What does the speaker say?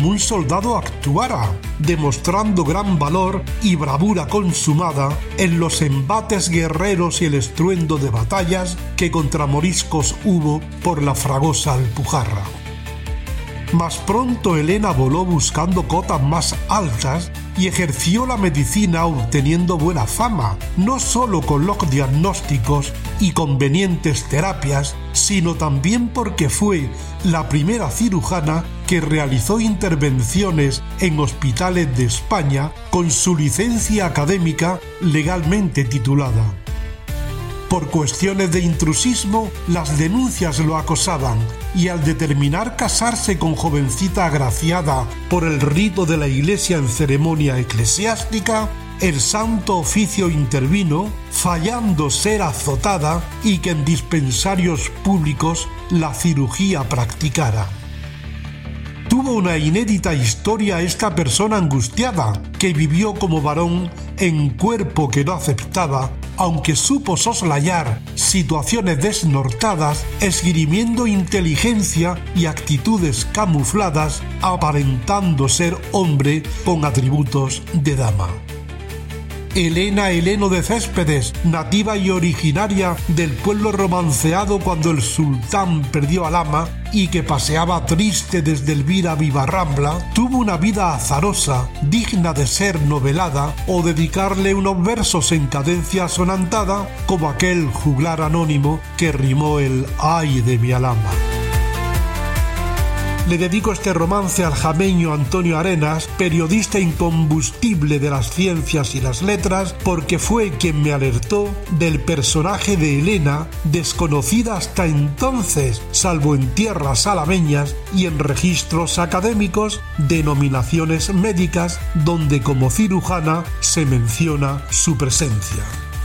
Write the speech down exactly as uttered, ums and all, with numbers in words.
como un soldado actuara, demostrando gran valor y bravura consumada en los embates guerreros y el estruendo de batallas que contra moriscos hubo por la fragosa Alpujarra. Mas pronto Helena voló buscando cotas más altas y ejerció la medicina obteniendo buena fama, no solo con los diagnósticos y convenientes terapias, sino también porque fue la primera cirujana que realizó intervenciones en hospitales de España con su licencia académica legalmente titulada. Por cuestiones de intrusismo, las denuncias lo acosaban y al determinar casarse con jovencita agraciada por el rito de la Iglesia en ceremonia eclesiástica, el Santo Oficio intervino, fallando ser azotada y que en dispensarios públicos la cirugía practicara. Tuvo una inédita historia esta persona angustiada, que vivió como varón en cuerpo que no aceptaba, aunque supo soslayar situaciones desnortadas, esgrimiendo inteligencia y actitudes camufladas, aparentando ser hombre con atributos de dama. Helena Heleno de Céspedes, nativa y originaria del pueblo romanceado cuando el sultán perdió al ama y que paseaba triste desde Elvira a Vivarrambla, tuvo una vida azarosa, digna de ser novelada o dedicarle unos versos en cadencia sonantada, como aquel juglar anónimo que rimó el «ay de mi alama». Le dedico este romance al jameño Antonio Arenas, periodista incombustible de las ciencias y las letras, porque fue quien me alertó del personaje de Helena, desconocida hasta entonces, salvo en tierras alameñas y en registros académicos, denominaciones médicas, donde como cirujana se menciona su presencia.